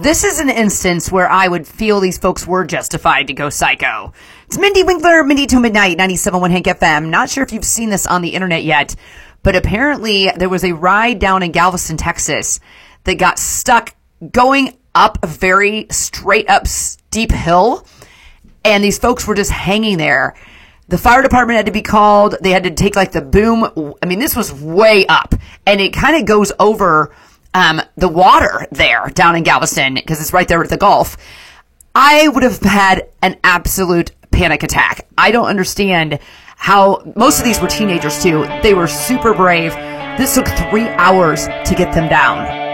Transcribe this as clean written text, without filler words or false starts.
this is an instance where I would feel these folks were justified to go psycho. It's Mindy Winkler, Mindy to Midnight, 97.1 Hank FM. Not sure if you've seen this on the internet yet, but apparently there was a ride down in Galveston, Texas that got stuck going up a very straight up steep hill, and these folks were just hanging there. The fire department had to be called. They had to take like the boom. I mean, this was way up, and it kind of goes over the water there down in Galveston because it's right there at the Gulf. I would have had an absolute panic attack. I don't understand how most of these were teenagers too. They were super brave. This took 3 hours to get them down.